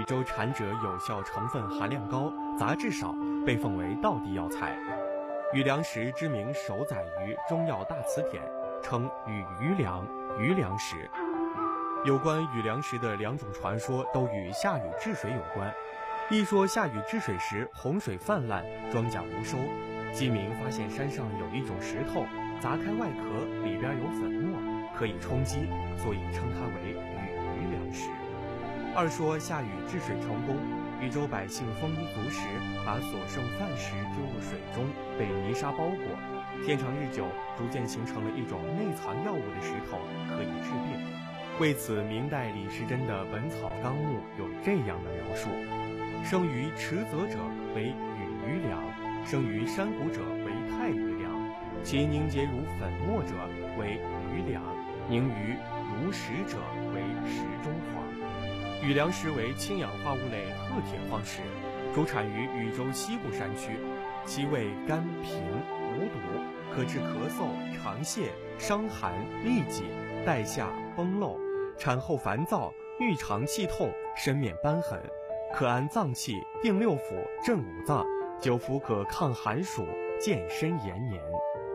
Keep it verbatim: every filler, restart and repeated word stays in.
周产者有效成分含量高，杂质少，被奉为道地药材。雨梁石之名首载于《中药大辞典》，称与余梁、余梁石。有关雨梁石的两种传说都与下雨治水有关。一说下雨治水时洪水泛滥，庄稼无收，鸡鸣发现山上有一种石头，砸开外壳，里边有粉末，可以充饥，所以称它为雨余梁石。二说下雨治水成功，禹州百姓丰衣足食，把所剩饭食丢入水中，被泥沙包裹，天长日久，逐渐形成了一种内藏药物的石头，可以治病。为此，明代李时珍的《本草纲目》有这样的描述：生于池泽者为雨余梁，生于山谷者为太余梁，其凝结如粉末者为余梁，凝于如石者为石中黄。雨梁石为氢氧化物类褐铁矿石，主产于禹州西部山区，其味甘平无毒，可治咳嗽、肠泻、伤寒、痢疾、带下、崩漏，产后烦躁、郁肠气痛、身面瘢痕，可安脏气、定六腑、镇五脏，久服可抗寒暑、健身延年。